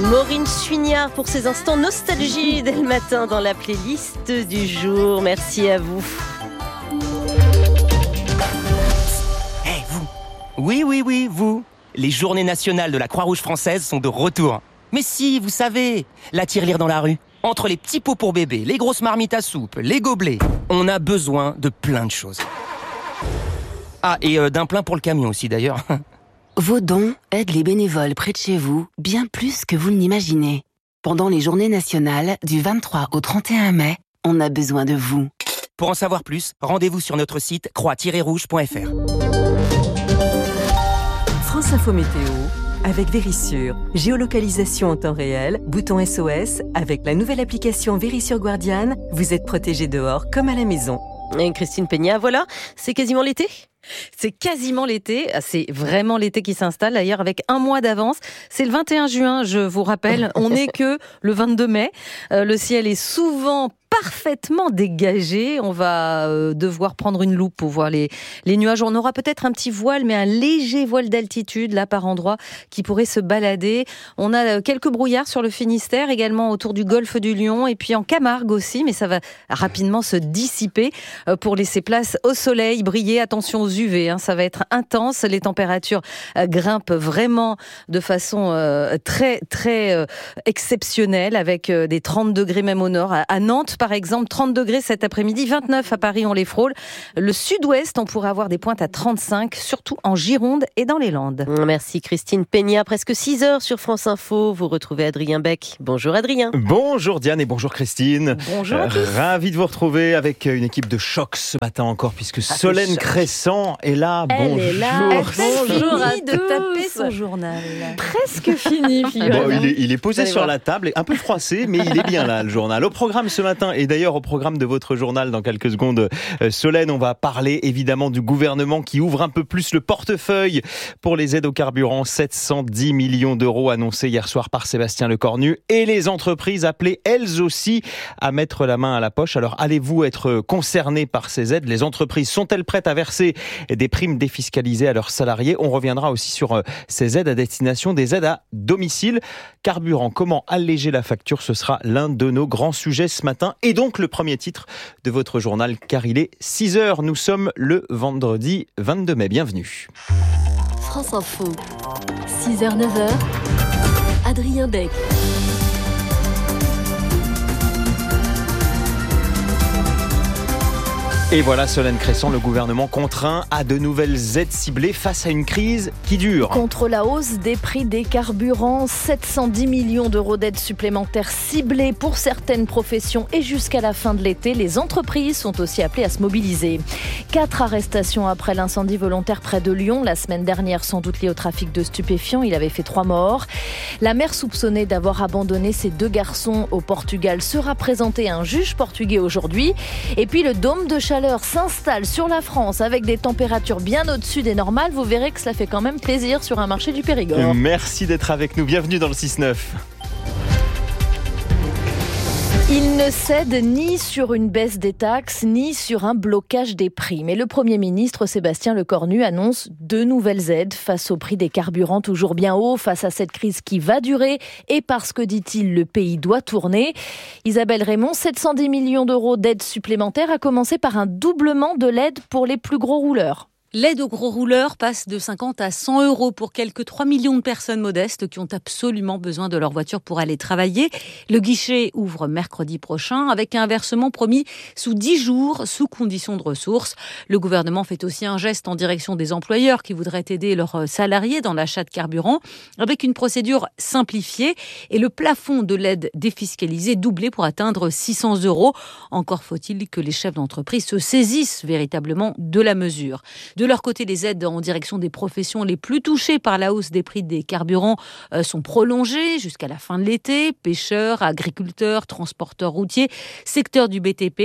Maureen Suignard pour ces instants nostalgie dès le matin dans la playlist du jour. Merci à vous. Vous. Oui, vous. Les journées nationales de la Croix-Rouge française sont de retour. Mais si, vous savez, la tirelire dans la rue. Entre les petits pots pour bébés, les grosses marmites à soupe, les gobelets, on a besoin de plein de choses. Ah, et d'un plein pour le camion aussi d'ailleurs. Vos dons aident les bénévoles près de chez vous bien plus que vous ne l'imaginez. Pendant les journées nationales, du 23 au 31 mai, on a besoin de vous. Pour en savoir plus, rendez-vous sur notre site croix-rouge.fr. France Info Météo avec Vérissure. Géolocalisation en temps réel, bouton SOS. Avec la nouvelle application Vérissure Guardian, vous êtes protégé dehors comme à la maison. Et Christine Peña, voilà, c'est quasiment l'été. C'est quasiment l'été, c'est vraiment l'été qui s'installe d'ailleurs avec un mois d'avance. C'est le 21 juin, je vous rappelle, on n'est que le 22 mai. Le ciel est souvent parfaitement dégagé. On va devoir prendre une loupe pour voir les nuages. On aura peut-être un petit voile, mais un léger voile d'altitude là par endroit qui pourrait se balader. On a quelques brouillards sur le Finistère, également autour du golfe du Lion et puis en Camargue aussi, mais ça va rapidement se dissiper pour laisser place au soleil, briller. Attention aux UV, ça va être intense. Les températures grimpent vraiment de façon très très exceptionnelle avec des 30 degrés même au nord. À Nantes, par exemple, 30 degrés cet après-midi, 29 à Paris, on les frôle. Le sud-ouest, on pourrait avoir des pointes à 35, surtout en Gironde et dans les Landes. Merci Christine Peña, presque 6h sur France Info. Vous retrouvez Adrien Beck. Bonjour Adrien. Bonjour Diane et bonjour Christine. Bonjour à tous. Ravi de vous retrouver avec une équipe de choc ce matin encore, puisque Solène Crescent est là. Elle est là. Bonjour à de taper son journal. Presque fini, Bon, il est posé sur la table, un peu froissé, mais il est bien là, le journal. Au programme ce matin, et d'ailleurs au programme de votre journal dans quelques secondes, Solène, on va parler évidemment du gouvernement qui ouvre un peu plus le portefeuille pour les aides au carburant. 710 millions d'euros annoncés hier soir par Sébastien Lecornu, et les entreprises appelées elles aussi à mettre la main à la poche. Alors allez-vous être concernés par ces aides? Les entreprises sont-elles prêtes à verser des primes défiscalisées à leurs salariés? On reviendra aussi sur ces aides à destination des aides à domicile. Carburant, comment alléger la facture? Ce sera l'un de nos grands sujets ce matin, et donc le premier titre de votre journal, car il est 6h. Nous sommes le vendredi 22 mai. Bienvenue. France Info, 6h, 9h, Adrien Beck. Et voilà, Solène Crescent, le gouvernement contraint à de nouvelles aides ciblées face à une crise qui dure. Contre la hausse des prix des carburants, 710 millions d'euros d'aides supplémentaires ciblées pour certaines professions et jusqu'à la fin de l'été. Les entreprises sont aussi appelées à se mobiliser. 4 arrestations après l'incendie volontaire près de Lyon. La semaine dernière, sans doute lié au trafic de stupéfiants. Il avait fait 3 morts. La mère soupçonnée d'avoir abandonné ses 2 garçons au Portugal sera présentée à un juge portugais aujourd'hui. Et puis le dôme de chaleur s'installe sur la France avec des températures bien au-dessus des normales. Vous verrez que cela fait quand même plaisir sur un marché du Périgord. Merci d'être avec nous. Bienvenue dans le 6-9. Il ne cède ni sur une baisse des taxes, ni sur un blocage des prix. Mais le Premier ministre Sébastien Lecornu annonce 2 nouvelles aides face au prix des carburants toujours bien haut, face à cette crise qui va durer et parce que, dit-il, le pays doit tourner. Isabelle Raymond, 710 millions d'euros d'aides supplémentaires, à commencer par un doublement de l'aide pour les plus gros rouleurs. L'aide aux gros rouleurs passe de 50 à 100 euros pour quelques 3 millions de personnes modestes qui ont absolument besoin de leur voiture pour aller travailler. Le guichet ouvre mercredi prochain avec un versement promis sous 10 jours, sous condition de ressources. Le gouvernement fait aussi un geste en direction des employeurs qui voudraient aider leurs salariés dans l'achat de carburant avec une procédure simplifiée et le plafond de l'aide défiscalisée doublé pour atteindre 600 euros. Encore faut-il que les chefs d'entreprise se saisissent véritablement de la mesure. De leur côté, les aides en direction des professions les plus touchées par la hausse des prix des carburants sont prolongées jusqu'à la fin de l'été. Pêcheurs, agriculteurs, transporteurs routiers, secteur du BTP.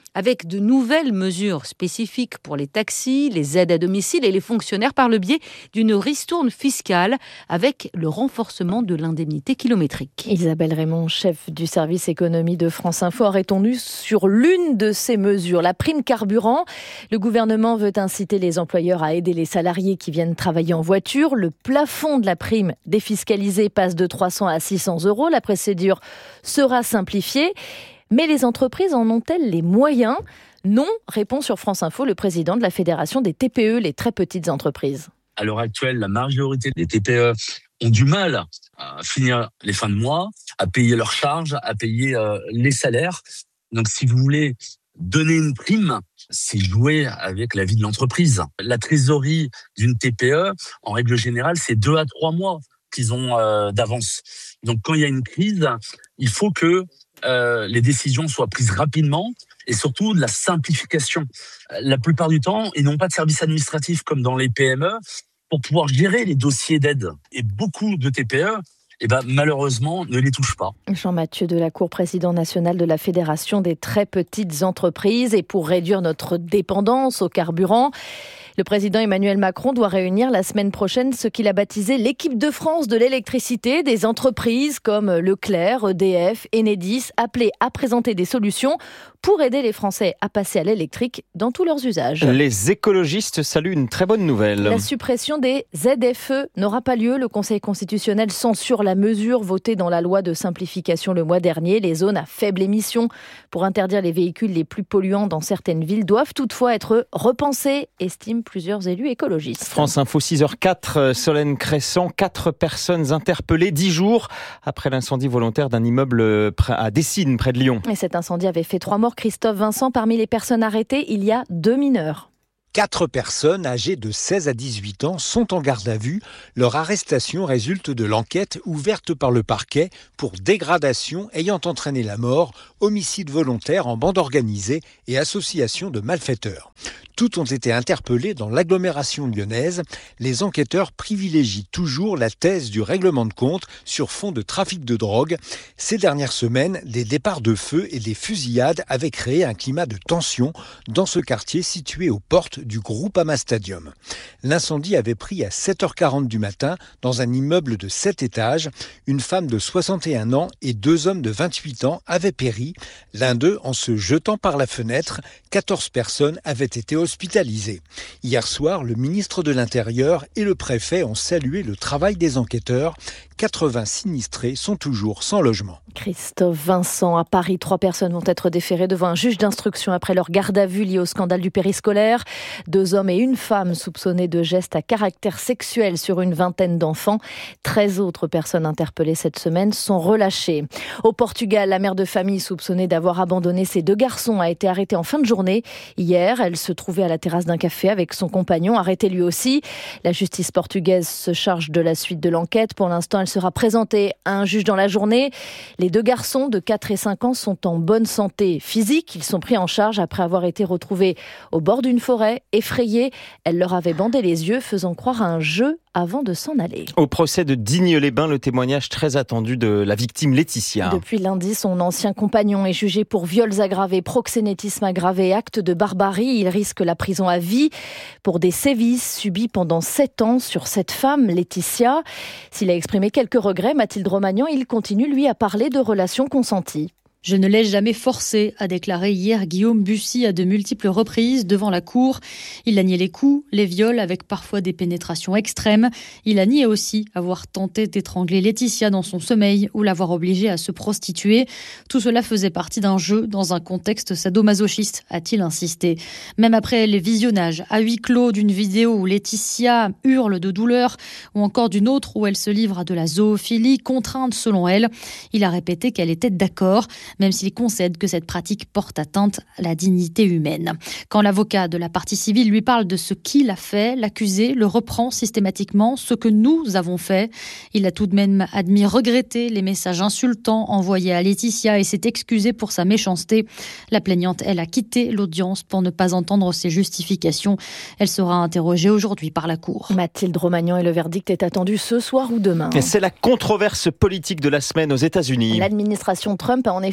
avec de nouvelles mesures spécifiques pour les taxis, les aides à domicile et les fonctionnaires par le biais d'une ristourne fiscale avec le renforcement de l'indemnité kilométrique. Isabelle Raymond, chef du service économie de France Info, a répondu sur l'une de ces mesures, la prime carburant. Le gouvernement veut inciter les employeurs à aider les salariés qui viennent travailler en voiture. Le plafond de la prime défiscalisée passe de 300 à 600 euros. La procédure sera simplifiée. Mais les entreprises en ont-elles les moyens ? Non, répond sur France Info le président de la Fédération des TPE, les très petites entreprises. À l'heure actuelle, la majorité des TPE ont du mal à finir les fins de mois, à payer leurs charges, à payer les salaires. Donc si vous voulez donner une prime, c'est jouer avec la vie de l'entreprise. La trésorerie d'une TPE, en règle générale, c'est 2 à 3 mois qu'ils ont d'avance. Donc quand il y a une crise, il faut que les décisions soient prises rapidement et surtout de la simplification. La plupart du temps, ils n'ont pas de service administratif comme dans les PME pour pouvoir gérer les dossiers d'aide. Et beaucoup de TPE, malheureusement, ne les touchent pas. Jean-Mathieu Delacour, président national de la Fédération des très petites entreprises. Et pour réduire notre dépendance au carburant, le président Emmanuel Macron doit réunir la semaine prochaine ce qu'il a baptisé l'équipe de France de l'électricité, des entreprises comme Leclerc, EDF, Enedis, appelées à présenter des solutions pour aider les Français à passer à l'électrique dans tous leurs usages. Les écologistes saluent une très bonne nouvelle. La suppression des ZFE n'aura pas lieu. Le Conseil constitutionnel censure la mesure votée dans la loi de simplification le mois dernier. Les zones à faible émission pour interdire les véhicules les plus polluants dans certaines villes doivent toutefois être repensées, estiment plusieurs élus écologistes. France Info 6h04, Solène Crescent, 4 personnes interpellées 10 jours après l'incendie volontaire d'un immeuble à Dessines, près de Lyon. Et cet incendie avait fait 3 morts. Christophe Vincent, parmi les personnes arrêtées, il y a 2 mineurs. 4 personnes âgées de 16 à 18 ans sont en garde à vue. Leur arrestation résulte de l'enquête ouverte par le parquet pour dégradation ayant entraîné la mort, homicide volontaire en bande organisée et association de malfaiteurs. Toutes ont été interpellées dans l'agglomération lyonnaise. Les enquêteurs privilégient toujours la thèse du règlement de compte sur fond de trafic de drogue. Ces dernières semaines, des départs de feu et des fusillades avaient créé un climat de tension dans ce quartier situé aux portes du Groupama Stadium. L'incendie avait pris à 7h40 du matin dans un immeuble de 7 étages. Une femme de 61 ans et 2 hommes de 28 ans avaient péri. L'un d'eux en se jetant par la fenêtre. 14 personnes avaient été hospitalisées. Hier soir, le ministre de l'Intérieur et le préfet ont salué le travail des enquêteurs. 80 sinistrés sont toujours sans logement. Christophe Vincent, à Paris, 3 personnes vont être déférées devant un juge d'instruction après leur garde à vue liée au scandale du périscolaire. 2 hommes et une femme soupçonnés de gestes à caractère sexuel sur une vingtaine d'enfants. 13 autres personnes interpellées cette semaine sont relâchées. Au Portugal, la mère de famille soupçonnée d'avoir abandonné ses 2 garçons a été arrêtée en fin de journée. Hier, elle se trouvait à la terrasse d'un café avec son compagnon, arrêté lui aussi. La justice portugaise se charge de la suite de l'enquête. Pour l'instant, elle sera présentée à un juge dans la journée. Les 2 garçons de 4 et 5 ans sont en bonne santé physique. Ils sont pris en charge après avoir été retrouvés au bord d'une forêt, effrayés. Elle leur avait bandé les yeux, faisant croire à un jeu avant de s'en aller. Au procès de Digne-les-Bains, le témoignage très attendu de la victime Laetitia. Depuis lundi, son ancien compagnon est jugé pour viols aggravés, proxénétisme aggravé et actes de barbarie. Il risque la prison à vie pour des sévices subis pendant 7 ans sur cette femme, Laetitia. S'il a exprimé quelques regrets, Mathilde Romagnan, il continue, lui, à parler de relations consenties. Je ne l'ai jamais forcé, a déclaré hier Guillaume Bussy à de multiples reprises devant la cour. Il a nié les coups, les viols avec parfois des pénétrations extrêmes. Il a nié aussi avoir tenté d'étrangler Laetitia dans son sommeil ou l'avoir obligée à se prostituer. Tout cela faisait partie d'un jeu dans un contexte sadomasochiste, a-t-il insisté. Même après les visionnages à huis clos d'une vidéo où Laetitia hurle de douleur ou encore d'une autre où elle se livre à de la zoophilie contrainte selon elle, il a répété qu'elle était d'accord, même s'il concède que cette pratique porte atteinte à la dignité humaine. Quand l'avocat de la partie civile lui parle de ce qu'il a fait, l'accusé le reprend systématiquement, ce que nous avons fait. Il a tout de même admis regretter les messages insultants envoyés à Laetitia et s'est excusé pour sa méchanceté. La plaignante, elle, a quitté l'audience pour ne pas entendre ses justifications. Elle sera interrogée aujourd'hui par la cour. Mathilde Romagnan, et le verdict est attendu ce soir ou demain. Et c'est la controverse politique de la semaine aux États-Unis. L'administration Trump a en effet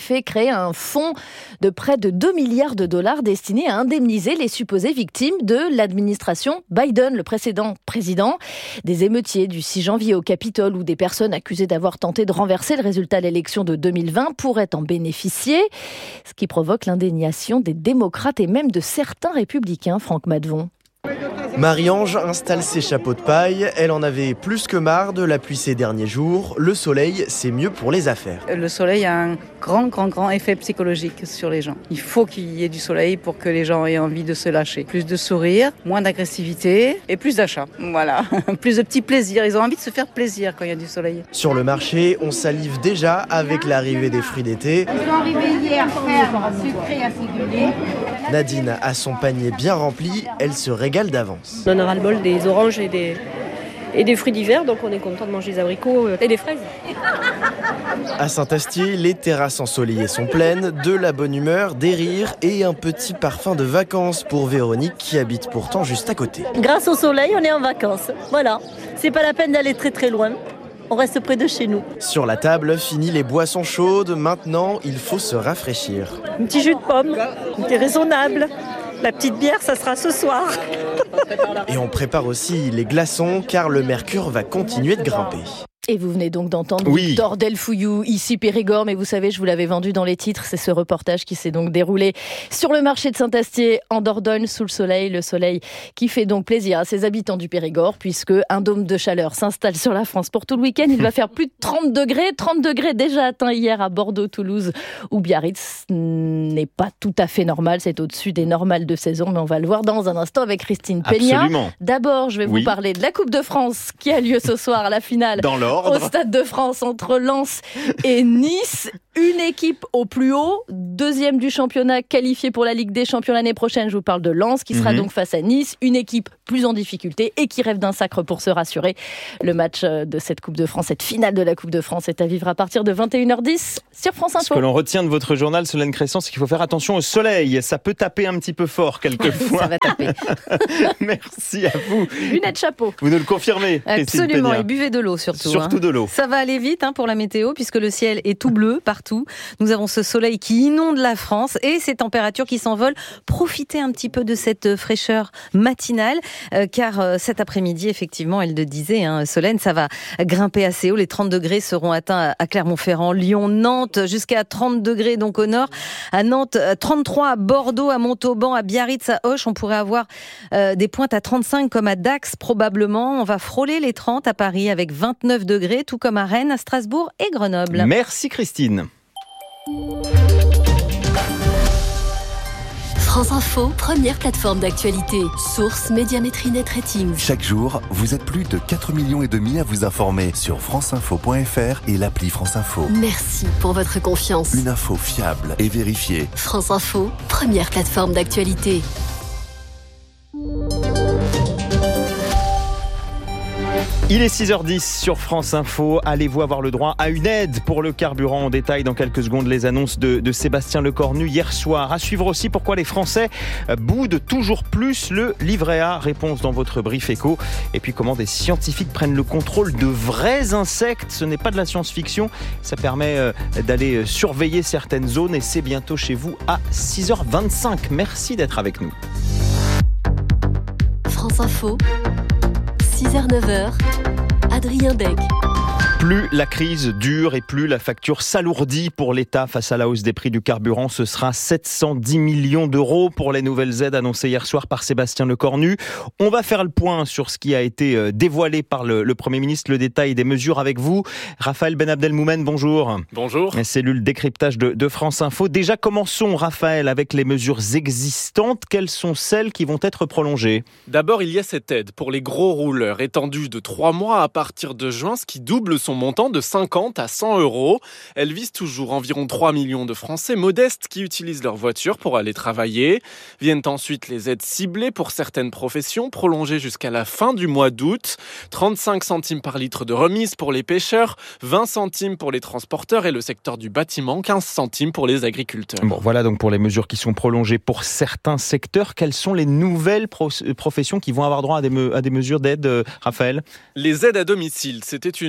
fait créer un fonds de près de 2 milliards de dollars destiné à indemniser les supposées victimes de l'administration Biden, le précédent président. Des émeutiers du 6 janvier au Capitole ou des personnes accusées d'avoir tenté de renverser le résultat de l'élection de 2020 pourraient en bénéficier, ce qui provoque l'indignation des démocrates et même de certains républicains, Franck Madvon. Marie-Ange installe ses chapeaux de paille. Elle en avait plus que marre de la pluie ces derniers jours. Le soleil, c'est mieux pour les affaires. Le soleil a un grand effet psychologique sur les gens. Il faut qu'il y ait du soleil pour que les gens aient envie de se lâcher. Plus de sourires, moins d'agressivité et plus d'achats. Voilà, plus de petits plaisirs. Ils ont envie de se faire plaisir quand il y a du soleil. Sur le marché, on salive déjà avec l'arrivée des fruits d'été. Ils sont arrivés hier faire sucré acidulé. Nadine a son panier bien rempli. Elle se régale d'avance. On en a ras-le-bol des oranges et des fruits d'hiver, donc on est content de manger des abricots et des fraises. À Saint-Astier, les terrasses ensoleillées sont pleines, de la bonne humeur, des rires et un petit parfum de vacances pour Véronique qui habite pourtant juste à côté. Grâce au soleil, on est en vacances. Voilà, c'est pas la peine d'aller très loin. On reste près de chez nous. Sur la table, fini les boissons chaudes. Maintenant, il faut se rafraîchir. Un petit jus de pomme, c'est raisonnable. La petite bière, ça sera ce soir. Et on prépare aussi les glaçons car le mercure va continuer de grimper. Et vous venez donc d'entendre Victor Delfouillou, ici Périgord, mais vous savez, je vous l'avais vendu dans les titres, c'est ce reportage qui s'est donc déroulé sur le marché de Saint-Astier, en Dordogne, sous le soleil qui fait donc plaisir à ses habitants du Périgord, puisque un dôme de chaleur s'installe sur la France pour tout le week-end. Il va faire plus de 30 degrés déjà atteints hier à Bordeaux, Toulouse ou Biarritz. N'est pas tout à fait normal, c'est au-dessus des normales de saison, mais on va le voir dans un instant avec Christine Peña. Absolument. D'abord, je vais vous parler de la Coupe de France qui a lieu ce soir à la finale. Dans l'ordre. Au Stade de France entre Lens et Nice. Une équipe au plus haut, deuxième du championnat, qualifiée pour la Ligue des Champions l'année prochaine. Je vous parle de Lens qui sera donc face à Nice. Une équipe plus en difficulté et qui rêve d'un sacre pour se rassurer. Le match de cette Coupe de France, cette finale de la Coupe de France est à vivre à partir de 21h10 sur France Info. Ce que l'on retient de votre journal, Solène Crescent, c'est qu'il faut faire attention au soleil. Ça peut taper un petit peu fort quelquefois. Ça va taper. Merci à vous. Lunettes, chapeau. Vous nous le confirmez. Absolument, et buvez de l'eau surtout. Surtout de l'eau. Ça va aller vite pour la météo puisque le ciel est tout bleu partout. Nous avons ce soleil qui inonde la France et ces températures qui s'envolent. Profitez un petit peu de cette fraîcheur matinale car cet après-midi, effectivement, elle le disait, Solène, ça va grimper assez haut. Les 30 degrés seront atteints à Clermont-Ferrand, Lyon, Nantes, jusqu'à 30 degrés donc au nord. À Nantes, 33 à Bordeaux, à Montauban, à Biarritz, à Auch. On pourrait avoir des pointes à 35 comme à Dax probablement. On va frôler les 30 à Paris avec 29 degrés, tout comme à Rennes, à Strasbourg et Grenoble. Merci Christine. France Info, première plateforme d'actualité. Source Médiamétrie Net Ratings. Chaque jour, vous êtes plus de 4,5 millions à vous informer sur franceinfo.fr et l'appli France Info. Merci pour votre confiance. Une info fiable et vérifiée. France Info, première plateforme d'actualité. Il est 6h10 sur France Info. Allez-vous avoir le droit à une aide pour le carburant? En détail dans quelques secondes les annonces de Sébastien Lecornu hier soir. À suivre aussi pourquoi les Français boudent toujours plus le livret A. Réponse dans votre brief éco. Et puis comment des scientifiques prennent le contrôle de vrais insectes. Ce n'est pas de la science-fiction. Ça permet d'aller surveiller certaines zones et c'est bientôt chez vous à 6h25. Merci d'être avec nous. France Info. 6h-9h, Adrien Dec. Plus la crise dure et plus la facture s'alourdit pour l'État face à la hausse des prix du carburant. Ce sera 710 millions d'euros pour les nouvelles aides annoncées hier soir par Sébastien Lecornu. On va faire le point sur ce qui a été dévoilé par le Premier ministre, le détail des mesures avec vous. Raphaël Ben Abdelmoumen, bonjour. Bonjour. Cellule décryptage de France Info. Déjà, commençons, Raphaël, avec les mesures existantes. Quelles sont celles qui vont être prolongées? D'abord, il y a cette aide pour les gros rouleurs, étendue de 3 mois à partir de juin, ce qui double son montant de 50 à 100 euros. Elle vise toujours environ 3 millions de Français modestes qui utilisent leur voiture pour aller travailler. Viennent ensuite les aides ciblées pour certaines professions, prolongées jusqu'à la fin du mois d'août. 35 centimes par litre de remise pour les pêcheurs, 20 centimes pour les transporteurs et le secteur du bâtiment, 15 centimes pour les agriculteurs. Bon, voilà donc pour les mesures qui sont prolongées pour certains secteurs. Quelles sont les nouvelles professions qui vont avoir droit à des mesures d'aide, Raphaël? Les aides à domicile, c'était une demande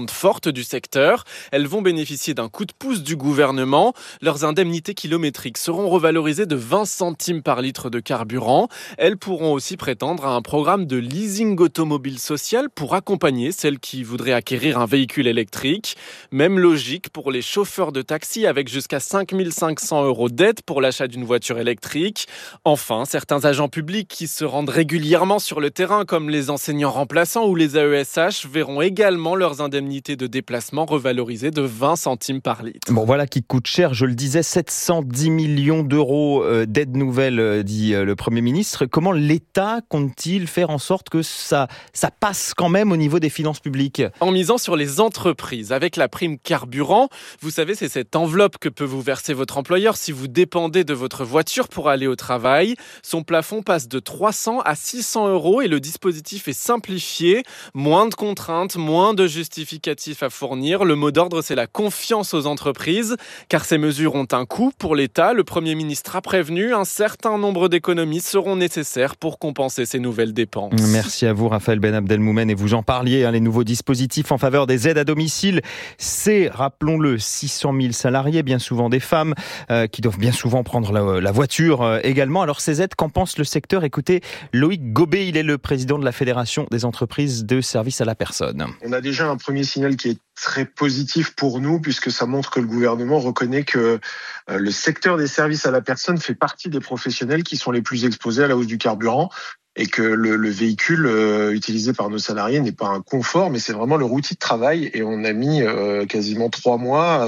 composantes fortes du secteur. Elles vont bénéficier d'un coup de pouce du gouvernement. Leurs indemnités kilométriques seront revalorisées de 20 centimes par litre de carburant. Elles pourront aussi prétendre à un programme de leasing automobile social pour accompagner celles qui voudraient acquérir un véhicule électrique. Même logique pour les chauffeurs de taxi avec jusqu'à 5 500 € d'aide pour l'achat d'une voiture électrique. Enfin, certains agents publics qui se rendent régulièrement sur le terrain, comme les enseignants remplaçants ou les AESH, verront également leurs indemnités de déplacement revalorisées de 20 centimes par litre. Bon, voilà qui coûte cher, je le disais, 710 millions d'euros d'aide nouvelle, dit le Premier ministre. Comment l'État compte-t-il faire en sorte que ça passe quand même au niveau des finances publiques ? En misant sur les entreprises, avec la prime carburant. Vous savez, c'est cette enveloppe que peut vous verser votre employeur si vous dépendez de votre voiture pour aller au travail. Son plafond passe de 300 à 600 € et le dispositif est simplifié. Moins de contraintes, moins de justificatifs à fournir. Le mot d'ordre, c'est la confiance aux entreprises, car ces mesures ont un coût pour l'État. Le Premier ministre a prévenu, un certain nombre d'économies seront nécessaires pour compenser ces nouvelles dépenses. Merci à vous, Raphaël Ben Abdelmoumen. Et vous en parliez, les nouveaux dispositifs en faveur des aides à domicile. C'est, rappelons-le, 600 000 salariés, bien souvent des femmes, qui doivent bien souvent prendre la voiture également. Alors ces aides, qu'en pense le secteur ? Écoutez, Loïc Gobet, il est le président de la Fédération des entreprises de services à la personne. On a déjà un premier signal qui est très positif pour nous, puisque ça montre que le gouvernement reconnaît que le secteur des services à la personne fait partie des professionnels qui sont les plus exposés à la hausse du carburant, et que le véhicule utilisé par nos salariés n'est pas un confort, mais c'est vraiment leur outil de travail. Et on a mis quasiment 3 mois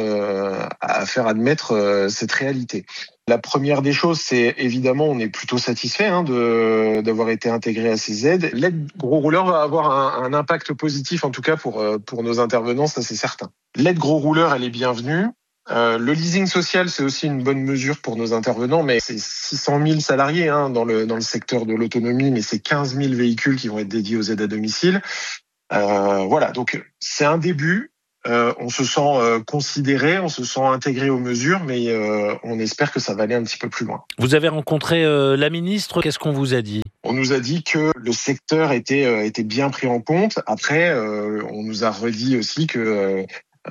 à faire admettre cette réalité. La première des choses, c'est évidemment, on est plutôt satisfait d'avoir été intégré à ces aides. L'aide gros rouleur va avoir un impact positif, en tout cas pour nos intervenants, ça c'est certain. L'aide gros rouleur, elle est bienvenue. Le leasing social, c'est aussi une bonne mesure pour nos intervenants, mais c'est 600 000 salariés dans le secteur de l'autonomie, mais c'est 15 000 véhicules qui vont être dédiés aux aides à domicile. Voilà, donc c'est un début. On se sent considéré, on se sent intégré aux mesures, mais on espère que ça va aller un petit peu plus loin. Vous avez rencontré la ministre, qu'est-ce qu'on vous a dit ? On nous a dit que le secteur était bien pris en compte. Après, on nous a redit aussi que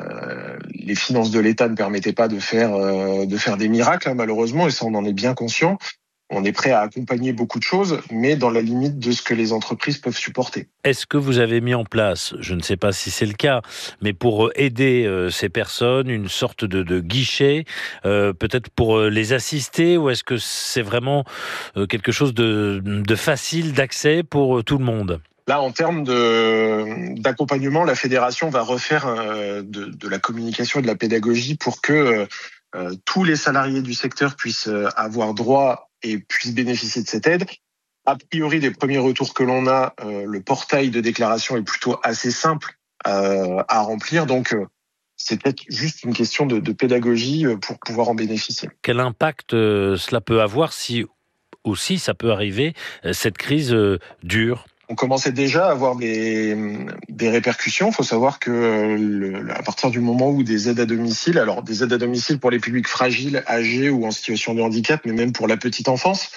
les finances de l'État ne permettaient pas de faire des miracles, malheureusement, et ça on en est bien conscient. On est prêt à accompagner beaucoup de choses, mais dans la limite de ce que les entreprises peuvent supporter. Est-ce que vous avez mis en place, je ne sais pas si c'est le cas, mais pour aider ces personnes, une sorte de guichet, peut-être pour les assister, ou est-ce que c'est vraiment quelque chose de facile d'accès pour tout le monde ? Là, en termes d'accompagnement, la fédération va refaire de la communication et de la pédagogie pour que tous les salariés du secteur puissent avoir droit et puissent bénéficier de cette aide. A priori, des premiers retours que l'on a, le portail de déclaration est plutôt assez simple à remplir. Donc, c'est peut-être juste une question de pédagogie pour pouvoir en bénéficier. Quel impact cela peut avoir si aussi ça peut arriver, cette crise dure ? On commençait déjà à avoir des répercussions. Il faut savoir que à partir du moment où des aides à domicile, alors des aides à domicile pour les publics fragiles, âgés ou en situation de handicap, mais même pour la petite enfance,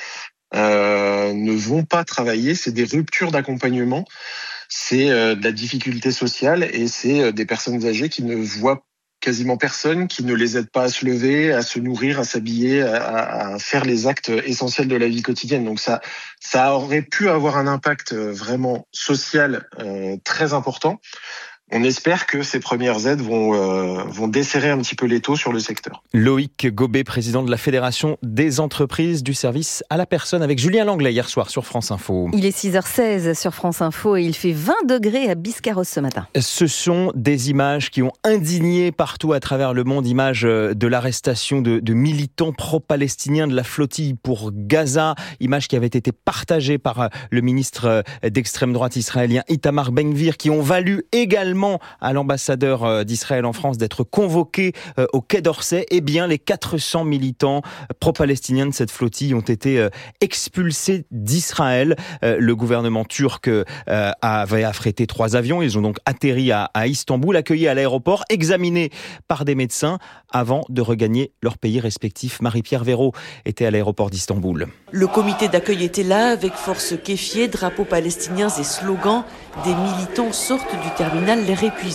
ne vont pas travailler. C'est des ruptures d'accompagnement, c'est de la difficulté sociale et c'est des personnes âgées qui ne voient quasiment personne, qui ne les aide pas à se lever, à se nourrir, à s'habiller, à faire les actes essentiels de la vie quotidienne. Donc ça aurait pu avoir un impact vraiment social très important. On espère que ces premières aides vont desserrer un petit peu l'étau sur le secteur. Loïc Gobet, président de la Fédération des entreprises du service à la personne, avec Julien Langlais hier soir sur France Info. Il est 6h16 sur France Info et il fait 20 degrés à Biscarrosse ce matin. Ce sont des images qui ont indigné partout à travers le monde, images de l'arrestation de militants pro-palestiniens de la flottille pour Gaza, images qui avaient été partagées par le ministre d'extrême droite israélien Itamar Ben-Gvir, qui ont valu également à l'ambassadeur d'Israël en France d'être convoqué au Quai d'Orsay. Eh bien, les 400 militants pro-palestiniens de cette flottille ont été expulsés d'Israël. Le gouvernement turc avait affrété 3 avions. Ils ont donc atterri à Istanbul, accueillis à l'aéroport, examinés par des médecins avant de regagner leur pays respectif. Marie-Pierre Véraud était à l'aéroport d'Istanbul. Le comité d'accueil était là avec force kéfiers, drapeaux palestiniens et slogans. Des militants sortent du terminal l'air épuisé.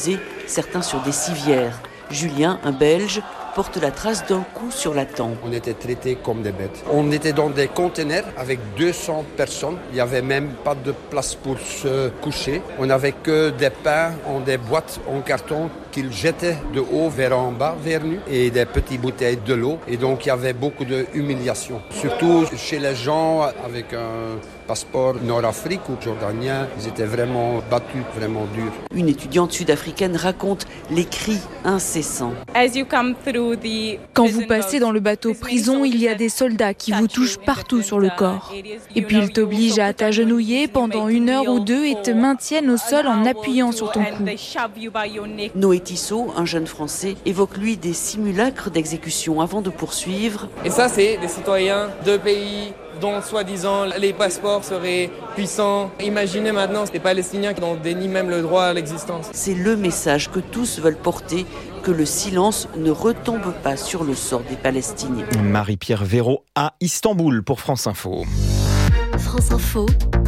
certains sur des civières. Julien, un Belge, porte la trace d'un coup sur la tempe. On était traités comme des bêtes. On était dans des containers avec 200 personnes. Il n'y avait même pas de place pour se coucher. On n'avait que des pains en des boîtes en carton qu'ils jetaient de haut vers en bas, vers nous, et des petites bouteilles de l'eau. Et donc il y avait beaucoup d'humiliation. Surtout chez les gens avec un passeport nord-afrique ou jordanien, ils étaient vraiment battus, vraiment durs. Une étudiante sud-africaine raconte les cris incessants. Quand vous passez dans le bateau prison, il y a des soldats qui vous touchent partout sur le corps. Et puis ils t'obligent à t'agenouiller pendant 1 heure ou 2 et te maintiennent au sol en appuyant sur ton cou. Noé Tissot, un jeune Français, évoque lui des simulacres d'exécution avant de poursuivre. Et ça, c'est des citoyens de pays dont soi-disant les passeports seraient puissants. Imaginez maintenant des Palestiniens qui en dénient même le droit à l'existence. C'est le message que tous veulent porter, que le silence ne retombe pas sur le sort des Palestiniens. Marie-Pierre Véraud à Istanbul pour France Info. France Info,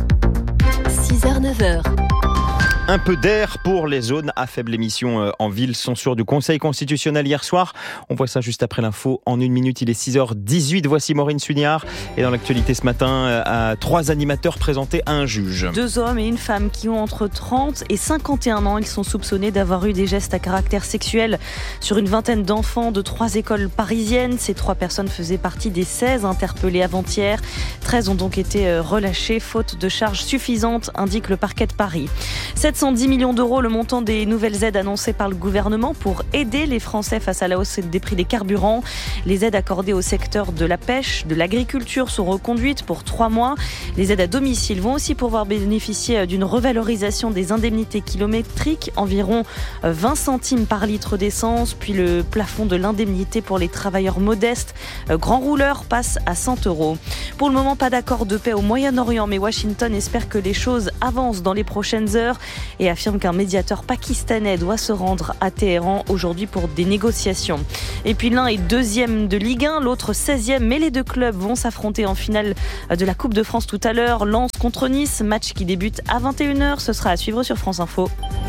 6h-9h. Un peu d'air pour les zones à faible émission en ville. Censure du Conseil constitutionnel hier soir. On voit ça juste après l'info. En 1 minute, il est 6h18. Voici Maureen Sugnard. Et dans l'actualité ce matin, 3 animateurs présentés à un juge. 2 hommes et une femme qui ont entre 30 et 51 ans. Ils sont soupçonnés d'avoir eu des gestes à caractère sexuel sur une vingtaine d'enfants de 3 écoles parisiennes. Ces 3 personnes faisaient partie des 16 interpellés avant-hier. 13 ont donc été relâchés, faute de charges suffisantes, indique le parquet de Paris. 710 millions d'euros, le montant des nouvelles aides annoncées par le gouvernement pour aider les Français face à la hausse des prix des carburants. Les aides accordées au secteur de la pêche, de l'agriculture sont reconduites pour 3 mois. Les aides à domicile vont aussi pouvoir bénéficier d'une revalorisation des indemnités kilométriques, environ 20 centimes par litre d'essence, puis le plafond de l'indemnité pour les travailleurs modestes, grands rouleurs, passe à 100 euros. Pour le moment, pas d'accord de paix au Moyen-Orient, mais Washington espère que les choses avancent dans les prochaines heures et affirme qu'un médiateur pakistanais doit se rendre à Téhéran aujourd'hui pour des négociations. Et puis l'un est 2e de Ligue 1, l'autre 16e, mais les 2 clubs vont s'affronter en finale de la Coupe de France tout à l'heure. Lens contre Nice, match qui débute à 21h. Ce sera à suivre sur France Info.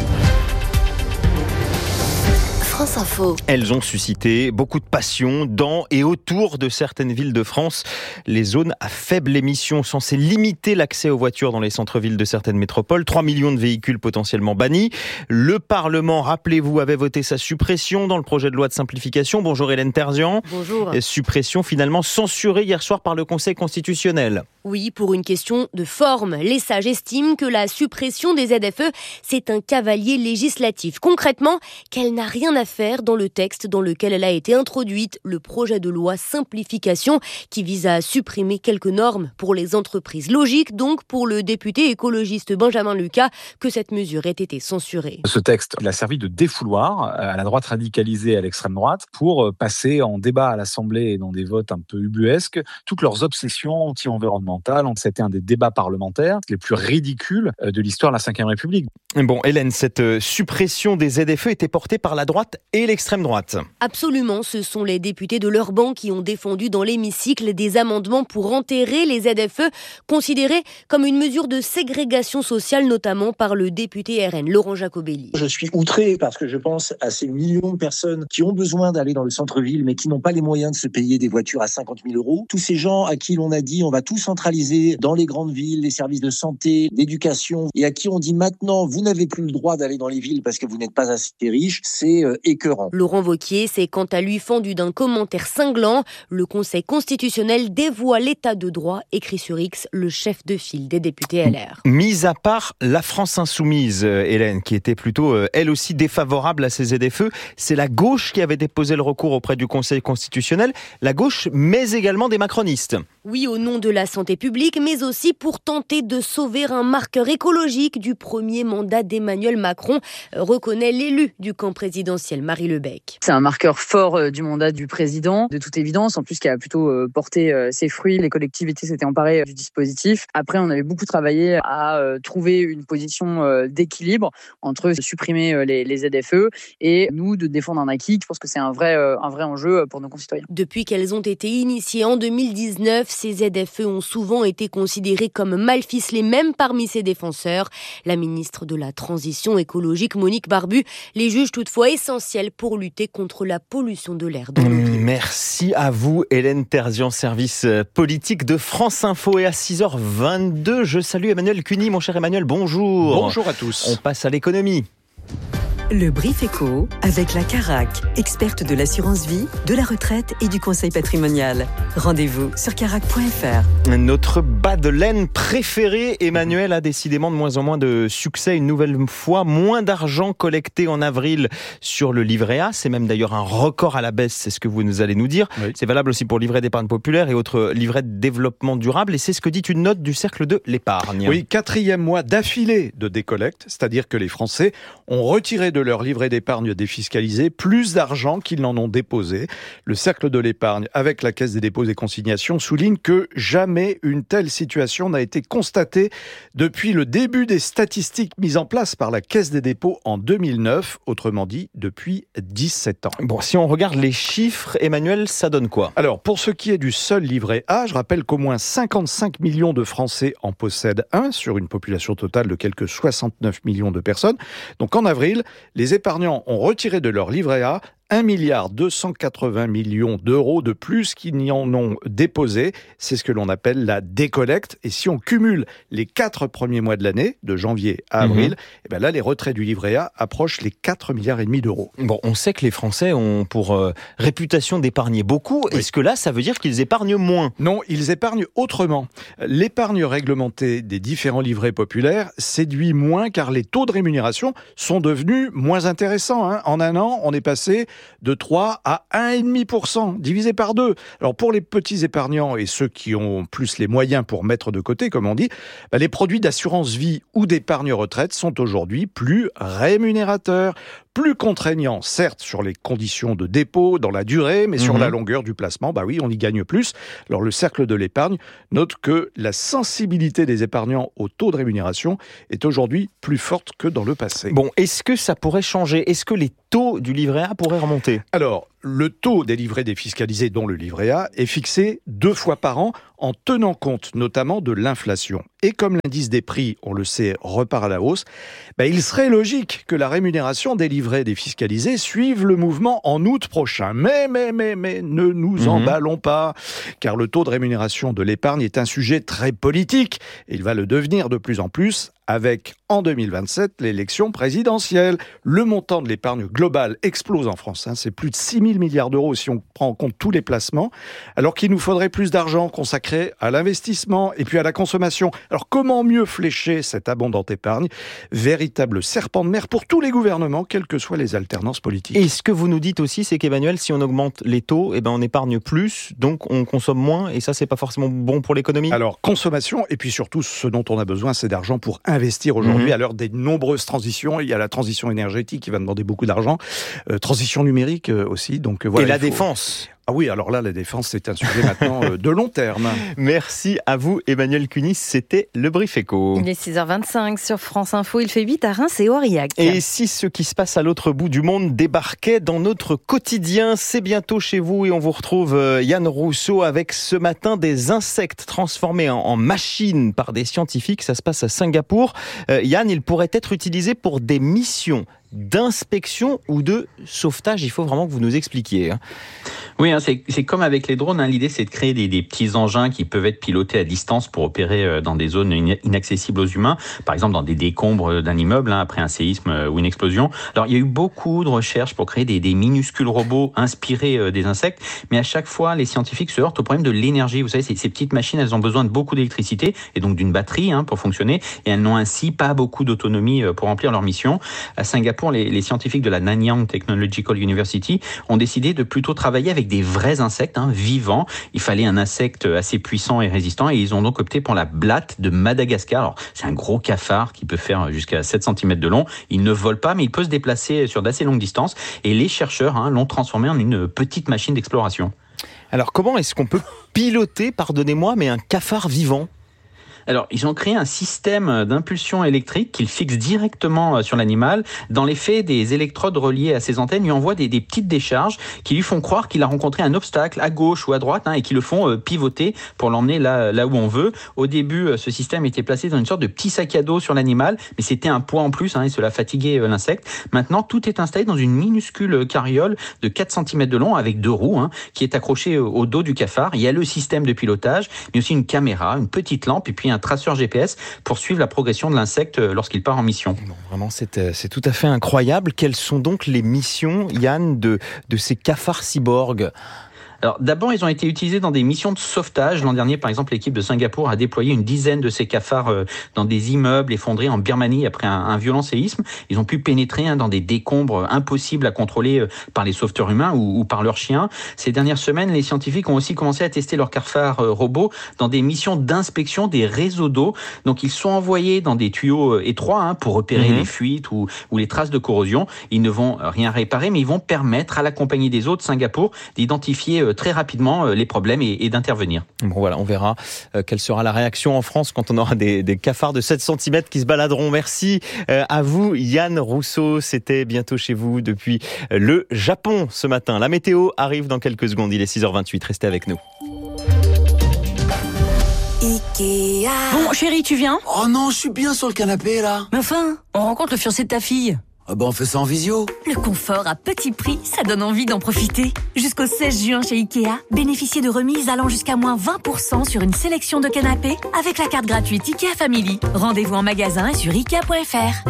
France Info. Elles ont suscité beaucoup de passion dans et autour de certaines villes de France. Les zones à faible émission censées limiter l'accès aux voitures dans les centres-villes de certaines métropoles. 3 millions de véhicules potentiellement bannis. Le Parlement, rappelez-vous, avait voté sa suppression dans le projet de loi de simplification. Bonjour Hélène Terzian. Bonjour. Suppression finalement censurée hier soir par le Conseil constitutionnel. Oui, pour une question de forme. Les sages estiment que la suppression des ZFE, c'est un cavalier législatif. Concrètement, qu'elle n'a rien à faire dans le texte dans lequel elle a été introduite, le projet de loi simplification qui vise à supprimer quelques normes pour les entreprises. Logique donc pour le député écologiste Benjamin Lucas que cette mesure ait été censurée. Ce texte, il a servi de défouloir à la droite radicalisée et à l'extrême droite pour passer en débat à l'Assemblée et dans des votes un peu ubuesques toutes leurs obsessions anti-environnementales. C'était un des débats parlementaires les plus ridicules de l'histoire de la Ve République. Bon, Hélène, cette suppression des ZFE était portée par la droite et l'extrême droite. Absolument, ce sont les députés de leur banc qui ont défendu dans l'hémicycle des amendements pour enterrer les ZFE, considérés comme une mesure de ségrégation sociale, notamment par le député RN, Laurent Jacobelli. Je suis outré parce que je pense à ces millions de personnes qui ont besoin d'aller dans le centre-ville, mais qui n'ont pas les moyens de se payer des voitures à 50 000 euros. Tous ces gens à qui l'on a dit on va tout centraliser dans les grandes villes, les services de santé, d'éducation, et à qui on dit maintenant vous n'avez plus le droit d'aller dans les villes parce que vous n'êtes pas assez riche, c'est écœurant. Laurent Wauquiez s'est quant à lui fendu d'un commentaire cinglant. Le Conseil constitutionnel dévoie l'état de droit, écrit sur X le chef de file des députés LR. Mis à part la France insoumise, Hélène, qui était plutôt elle aussi défavorable à ces ZFE, c'est la gauche qui avait déposé le recours auprès du Conseil constitutionnel. La gauche, mais également des macronistes. Oui, au nom de la santé publique, mais aussi pour tenter de sauver un marqueur écologique du premier mandat d'Emmanuel Macron, reconnaît l'élu du camp présidentiel, Marie Lebec. C'est un marqueur fort du mandat du président, de toute évidence, en plus qui a plutôt porté ses fruits. Les collectivités s'étaient emparées du dispositif. Après, on avait beaucoup travaillé à trouver une position d'équilibre entre supprimer les ZFE et nous de défendre un acquis. Je pense que c'est un vrai enjeu pour nos concitoyens. Depuis qu'elles ont été initiées en 2019, ces ZFE ont souvent été considérés comme mal ficelés, même parmi ses défenseurs. La ministre de la Transition écologique, Monique Barbu, les juge toutefois essentiels pour lutter contre la pollution de l'air dans nos villes. Merci à vous, Hélène Terzian, service politique de France Info. Et à 6h22, je salue Emmanuel Cuny. Mon cher Emmanuel, bonjour. Bonjour à tous. On passe à l'économie. Le Brief Éco avec la Carac, experte de l'assurance vie, de la retraite et du conseil patrimonial. Rendez-vous sur carac.fr. Notre bas de laine préféré, Emmanuel, a décidément de moins en moins de succès. Une nouvelle fois, moins d'argent collecté en avril sur le livret A. C'est même d'ailleurs un record à la baisse, c'est ce que vous allez nous dire. Oui. C'est valable aussi pour le livret d'épargne populaire et autres livrets de développement durable. Et c'est ce que dit une note du Cercle de l'épargne. Oui, 4e mois d'affilée de décollecte, c'est-à-dire que les Français ont retiré de leur livret d'épargne défiscalisé plus d'argent qu'ils n'en ont déposé. Le Cercle de l'épargne, avec la Caisse des dépôts et consignations, souligne que jamais une telle situation n'a été constatée depuis le début des statistiques mises en place par la Caisse des dépôts en 2009, autrement dit depuis 17 ans. Bon, si on regarde les chiffres, Emmanuel, ça donne quoi ? Alors, pour ce qui est du seul livret A, je rappelle qu'au moins 55 millions de Français en possèdent un, sur une population totale de quelques 69 millions de personnes. Donc en avril, les épargnants ont retiré de leur livret A 1,280 milliard d'euros de plus qu'ils n'y en ont déposé. C'est ce que l'on appelle la décollecte. Et si on cumule les 4 premiers mois de l'année, de janvier à avril, et bien là, les retraits du livret A approchent les 4,5 milliards d'euros. Bon, on sait que les Français ont pour réputation d'épargner beaucoup. Oui. Est-ce que là, ça veut dire qu'ils épargnent moins ? Non, ils épargnent autrement. L'épargne réglementée des différents livrets populaires séduit moins car les taux de rémunération sont devenus moins intéressants. En un an, on est passé de 3 à 1,5%, divisé par 2. Alors pour les petits épargnants et ceux qui ont plus les moyens pour mettre de côté, comme on dit, les produits d'assurance vie ou d'épargne retraite sont aujourd'hui plus rémunérateurs. Plus contraignant, certes, sur les conditions de dépôt, dans la durée, mais sur la longueur du placement, oui, on y gagne plus. Alors, le Cercle de l'épargne note que la sensibilité des épargnants au taux de rémunération est aujourd'hui plus forte que dans le passé. Bon, est-ce que ça pourrait changer ? Est-ce que les taux du livret A pourraient remonter ? Alors, le taux des livrets défiscalisés, dont le livret A, est fixé 2 fois par an en tenant compte notamment de l'inflation. Et comme l'indice des prix, on le sait, repart à la hausse, il serait logique que la rémunération des livrets défiscalisés suive le mouvement en août prochain. Mais, ne nous emballons pas, car le taux de rémunération de l'épargne est un sujet très politique. Et il va le devenir de plus en plus avec, en 2027, l'élection présidentielle. Le montant de l'épargne globale explose en France. C'est plus de 6 000 milliards d'euros si on prend en compte tous les placements, alors qu'il nous faudrait plus d'argent consacré à l'investissement et puis à la consommation. Alors comment mieux flécher cette abondante épargne ? Véritable serpent de mer pour tous les gouvernements, quelles que soient les alternances politiques. Et ce que vous nous dites aussi, c'est qu'Emmanuel, si on augmente les taux, on épargne plus, donc on consomme moins, et ça, c'est pas forcément bon pour l'économie ? Alors, consommation, et puis surtout, ce dont on a besoin, c'est d'argent pour investir aujourd'hui à l'heure des nombreuses transitions. Il y a la transition énergétique qui va demander beaucoup d'argent, transition numérique aussi. Donc, voilà, et la défense ? Ah oui, alors là, la défense, c'est un sujet maintenant de long terme. Merci à vous, Emmanuel Cuny. C'était le Brief Éco. Il est 6h25 sur France Info. Il fait 8 à Reims et Aurillac. Et si ce qui se passe à l'autre bout du monde débarquait dans notre quotidien, c'est bientôt chez vous et on vous retrouve Yann Rousseau avec ce matin des insectes transformés en machines par des scientifiques. Ça se passe à Singapour. Yann, ils pourraient être utilisés pour des missions d'inspection ou de sauvetage. Il faut vraiment que vous nous expliquiez. Oui, c'est comme avec les drones. L'idée, c'est de créer des petits engins qui peuvent être pilotés à distance pour opérer dans des zones inaccessibles aux humains. Par exemple, dans des décombres d'un immeuble, après un séisme ou une explosion. Alors, il y a eu beaucoup de recherches pour créer des minuscules robots inspirés des insectes. Mais à chaque fois, les scientifiques se heurtent au problème de l'énergie. Vous savez, ces petites machines, elles ont besoin de beaucoup d'électricité et donc d'une batterie pour fonctionner. Et elles n'ont ainsi pas beaucoup d'autonomie pour remplir leur mission. À Singapour, les scientifiques de la Nanyang Technological University ont décidé de plutôt travailler avec des vrais insectes vivants. Il fallait un insecte assez puissant et résistant et ils ont donc opté pour la blatte de Madagascar. Alors, c'est un gros cafard qui peut faire jusqu'à 7 cm de long. Il ne vole pas, mais il peut se déplacer sur d'assez longues distances. Et les chercheurs l'ont transformé en une petite machine d'exploration. Alors, comment est-ce qu'on peut piloter, pardonnez-moi, mais un cafard vivant ? Alors, ils ont créé un système d'impulsion électrique qu'ils fixent directement sur l'animal. Dans les faits, des électrodes reliées à ces antennes lui envoient des petites décharges qui lui font croire qu'il a rencontré un obstacle à gauche ou à droite et qui le font pivoter pour l'emmener là où on veut. Au début, ce système était placé dans une sorte de petit sac à dos sur l'animal, mais c'était un poids en plus et cela fatiguait l'insecte. Maintenant, tout est installé dans une minuscule carriole de 4 cm de long avec 2 roues qui est accrochée au dos du cafard. Il y a le système de pilotage, mais aussi une caméra, une petite lampe et puis un traceur GPS pour suivre la progression de l'insecte lorsqu'il part en mission. Bon, vraiment, c'est tout à fait incroyable. Quelles sont donc les missions, Yann, de ces cafards cyborgs ? Alors d'abord, ils ont été utilisés dans des missions de sauvetage. L'an dernier, par exemple, l'équipe de Singapour a déployé une dizaine de ces cafards dans des immeubles effondrés en Birmanie après un violent séisme. Ils ont pu pénétrer dans des décombres impossibles à contrôler par les sauveteurs humains ou par leurs chiens. Ces dernières semaines, les scientifiques ont aussi commencé à tester leurs cafards robots dans des missions d'inspection des réseaux d'eau. Donc ils sont envoyés dans des tuyaux étroits pour repérer les fuites ou les traces de corrosion. Ils ne vont rien réparer, mais ils vont permettre à la compagnie des eaux de Singapour d'identifier très rapidement les problèmes et d'intervenir. Bon voilà, on verra quelle sera la réaction en France quand on aura des cafards de 7 cm qui se baladeront. Merci à vous Yann Rousseau, c'était Bientôt chez vous depuis le Japon ce matin. La météo arrive dans quelques secondes, il est 6h28, restez avec nous. Ikea. Bon chérie, tu viens ? Oh non, je suis bien sur le canapé là. Mais enfin, on rencontre le fiancé de ta fille. Ah bah on fait ça en visio. Le confort à petit prix, ça donne envie d'en profiter. Jusqu'au 16 juin chez Ikea, bénéficiez de remises allant jusqu'à moins 20% sur une sélection de canapés avec la carte gratuite Ikea Family. Rendez-vous en magasin et sur Ikea.fr.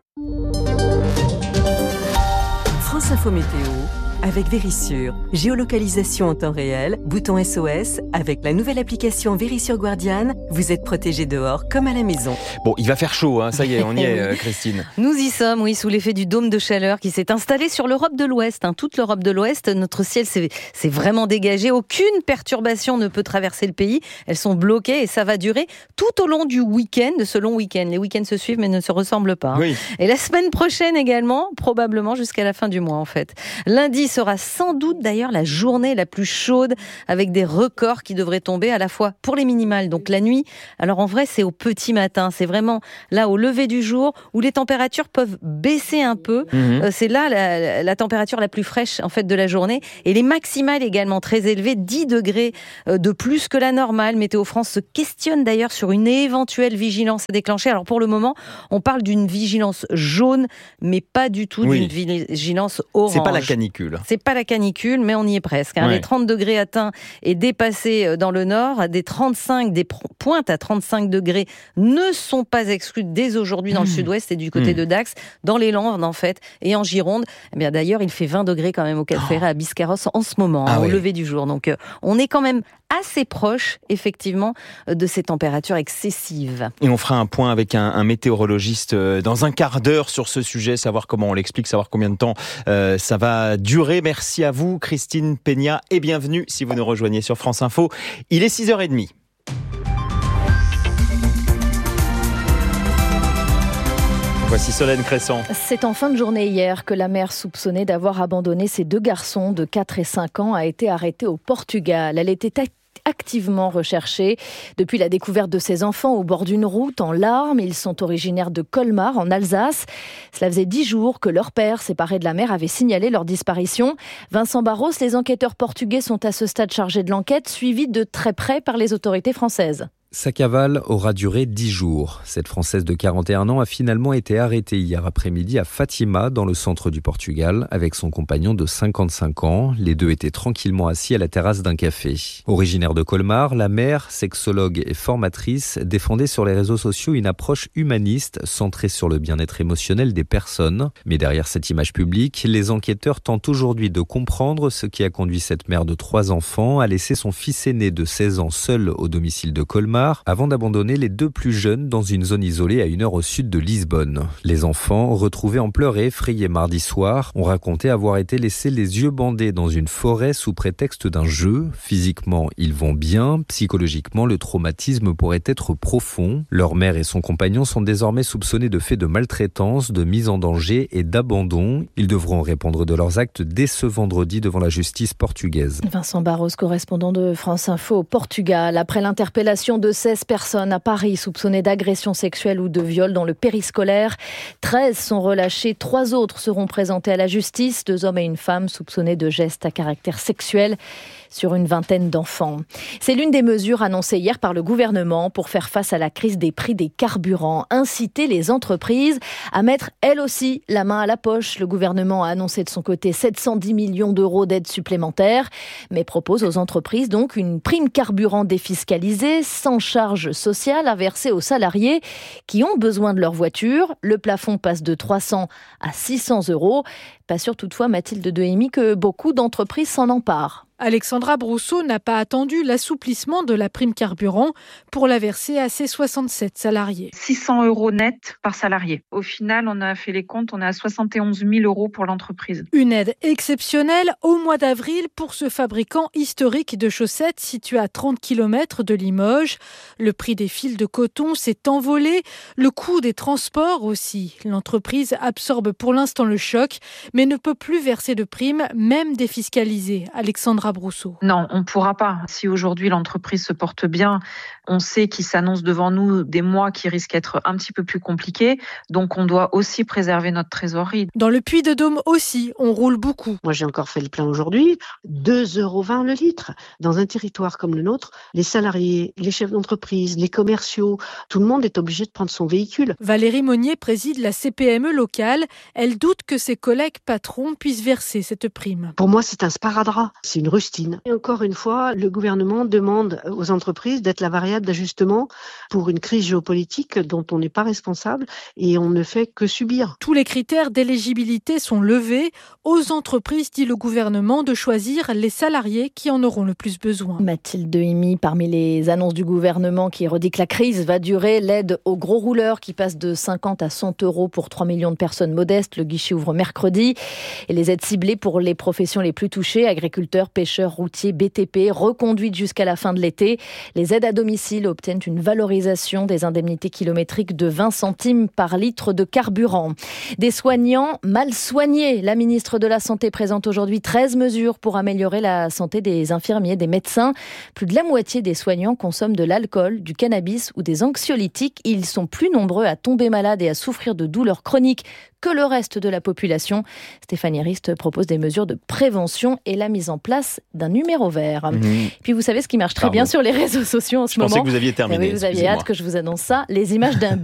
France Info Météo avec Vérissure. Géolocalisation en temps réel, bouton SOS. Avec la nouvelle application Vérissure Guardian, vous êtes protégé dehors comme à la maison. Bon, il va faire chaud, ça y est, on y est, Christine. Nous y sommes, oui, sous l'effet du dôme de chaleur qui s'est installé sur l'Europe de l'Ouest. Toute l'Europe de l'Ouest, notre ciel s'est vraiment dégagé. Aucune perturbation ne peut traverser le pays. Elles sont bloquées et ça va durer tout au long du week-end, de ce long week-end. Les week-ends se suivent mais ne se ressemblent pas. Oui. Et la semaine prochaine également, probablement jusqu'à la fin du mois en fait. Lundi sera sans doute d'ailleurs la journée la plus chaude avec des records qui devraient tomber à la fois pour les minimales, donc la nuit. Alors en vrai, c'est au petit matin. C'est vraiment là au lever du jour où les températures peuvent baisser un peu. C'est là la température la plus fraîche en fait de la journée. Et les maximales également très élevées, 10 degrés de plus que la normale. Météo France se questionne d'ailleurs sur une éventuelle vigilance à déclencher. Alors pour le moment, on parle d'une vigilance jaune, mais pas du tout d'une vigilance orange. C'est pas la canicule. C'est pas la canicule, mais on y est presque. Les 30 degrés atteints et dépassés dans le nord, des pointes à 35 degrés ne sont pas exclues dès aujourd'hui dans le sud-ouest et du côté de Dax, dans les Landes en fait, et en Gironde. Eh bien d'ailleurs, il fait 20 degrés quand même au Cap Ferret à Biscarrosse en ce moment, au lever du jour. Donc on est quand même assez proche, effectivement, de ces températures excessives. Et on fera un point avec un météorologiste dans un quart d'heure sur ce sujet, savoir comment on l'explique, savoir combien de temps ça va durer. Merci à vous, Christine Peña, et bienvenue si vous nous rejoignez sur France Info. Il est 6h30. Voici Solène Crescent. C'est en fin de journée hier que la mère soupçonnée d'avoir abandonné ses 2 garçons de 4 et 5 ans a été arrêtée au Portugal. Elle était activement recherchée depuis la découverte de ses enfants au bord d'une route en larmes. Ils sont originaires de Colmar en Alsace. Cela faisait 10 jours que leur père, séparé de la mère, avait signalé leur disparition. Vincent Barros, les enquêteurs portugais sont à ce stade chargés de l'enquête, suivis de très près par les autorités françaises. Sa cavale aura duré 10 jours. Cette Française de 41 ans a finalement été arrêtée hier après-midi à Fatima, dans le centre du Portugal, avec son compagnon de 55 ans. Les deux étaient tranquillement assis à la terrasse d'un café. Originaire de Colmar, la mère, sexologue et formatrice, défendait sur les réseaux sociaux une approche humaniste centrée sur le bien-être émotionnel des personnes. Mais derrière cette image publique, les enquêteurs tentent aujourd'hui de comprendre ce qui a conduit cette mère de 3 enfants à laisser son fils aîné de 16 ans seul au domicile de Colmar, avant d'abandonner les 2 plus jeunes dans une zone isolée à 1 heure au sud de Lisbonne. Les enfants, retrouvés en pleurs et effrayés mardi soir, ont raconté avoir été laissés les yeux bandés dans une forêt sous prétexte d'un jeu. Physiquement, ils vont bien. Psychologiquement, le traumatisme pourrait être profond. Leur mère et son compagnon sont désormais soupçonnés de faits de maltraitance, de mise en danger et d'abandon. Ils devront répondre de leurs actes dès ce vendredi devant la justice portugaise. Vincent Barros, correspondant de France Info au Portugal. Après l'interpellation de de 16 personnes à Paris soupçonnées d'agression sexuelle ou de viol dans le périscolaire. 13 sont relâchés, 3 autres seront présentés à la justice. 2 hommes et une femme soupçonnés de gestes à caractère sexuel sur une vingtaine d'enfants. C'est l'une des mesures annoncées hier par le gouvernement pour faire face à la crise des prix des carburants. Inciter les entreprises à mettre elles aussi la main à la poche. Le gouvernement a annoncé de son côté 710 millions d'euros d'aides supplémentaires, mais propose aux entreprises donc une prime carburant défiscalisée, sans charge sociale, à verser aux salariés qui ont besoin de leur voiture. Le plafond passe de 300 à 600 euros. Pas sûr toutefois, Mathilde Dehemy, que beaucoup d'entreprises s'en emparent. Alexandra Brousseau n'a pas attendu l'assouplissement de la prime carburant pour la verser à ses 67 salariés. 600 euros net par salarié. Au final, on a fait les comptes, on est à 71 000 euros pour l'entreprise. Une aide exceptionnelle au mois d'avril pour ce fabricant historique de chaussettes situé à 30 km de Limoges. Le prix des fils de coton s'est envolé, le coût des transports aussi. L'entreprise absorbe pour l'instant le choc, mais ne peut plus verser de primes, même défiscalisées. Alexandra Brousseau. Non, on ne pourra pas. Si aujourd'hui l'entreprise se porte bien, on sait qu'il s'annonce devant nous des mois qui risquent d'être un petit peu plus compliqués. Donc on doit aussi préserver notre trésorerie. Dans le Puy-de-Dôme aussi, on roule beaucoup. Moi j'ai encore fait le plein aujourd'hui, 2,20 € le litre. Dans un territoire comme le nôtre, les salariés, les chefs d'entreprise, les commerciaux, tout le monde est obligé de prendre son véhicule. Valérie Monnier préside la CPME locale. Elle doute que ses collègues patrons puissent verser cette prime. Pour moi c'est un sparadrap. C'est une rustine. Et encore une fois, le gouvernement demande aux entreprises d'être la variable d'ajustement pour une crise géopolitique dont on n'est pas responsable et on ne fait que subir. Tous les critères d'éligibilité sont levés. Aux entreprises, dit le gouvernement, de choisir les salariés qui en auront le plus besoin. Mathilde Dehemy, parmi les annonces du gouvernement qui redit que la crise va durer, l'aide aux gros rouleurs qui passe de 50 à 100 euros pour 3 millions de personnes modestes. Le guichet ouvre mercredi. Et les aides ciblées pour les professions les plus touchées, agriculteurs, pêcheurs, routiers, BTP, reconduites jusqu'à la fin de l'été. Les aides à domicile obtiennent une valorisation des indemnités kilométriques de 20 centimes par litre de carburant. Des soignants mal soignés. La ministre de la Santé présente aujourd'hui 13 mesures pour améliorer la santé des infirmiers, des médecins. Plus de la moitié des soignants consomment de l'alcool, du cannabis ou des anxiolytiques. Ils sont plus nombreux à tomber malades et à souffrir de douleurs chroniques que le reste de la population. Stéphanie Rist propose des mesures de prévention et la mise en place d'un numéro vert. Puis vous savez ce qui marche très bien sur les réseaux sociaux en ce moment. Je pensais que vous aviez terminé. Oui, vous aviez hâte que je vous annonce ça. Les images d'un